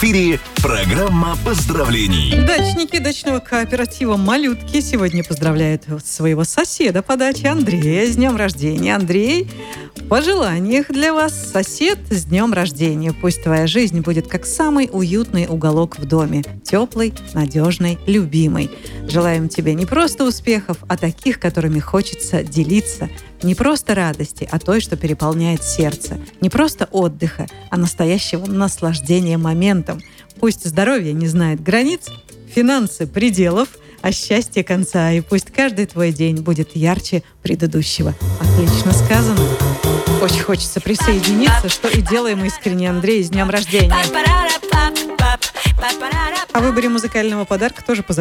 эфире программа поздравлений. Дачники дачного кооператива «Малютки» сегодня поздравляют своего соседа по даче Андрея с днем рождения. Андрей, в пожеланиях для вас: сосед, с днем рождения. Пусть твоя жизнь будет как самый уютный уголок в доме. Теплый, надежный, любимый. Желаем тебе не просто успехов, а таких, которыми хочется делиться. Не просто радости, а той, что переполняет сердце. Не просто отдыха, а настоящего наслаждения моментом. Пусть здоровье не знает границ, финансы пределов, а счастье конца. И пусть каждый твой день будет ярче предыдущего. Отлично сказано. Очень хочется присоединиться, что и делаем искренне, Андрей, с днем рождения. О выборе музыкального подарка тоже позаботимся.